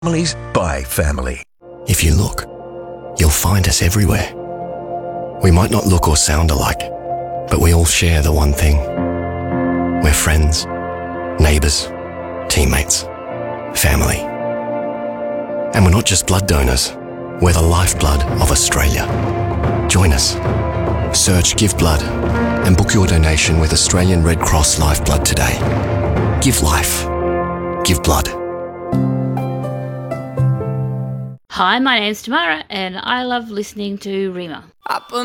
Families by family. If you look, you'll find us everywhere. We might not look or sound alike, but we all share the one thing. We're friends, neighbours, teammates, family. And we're not just blood donors, we're the lifeblood of Australia. Join us. Search Give Blood and book your donation with Australian Red Cross Lifeblood today. Give life. Give blood. Hi, my name's Tamara and I love listening to Rima.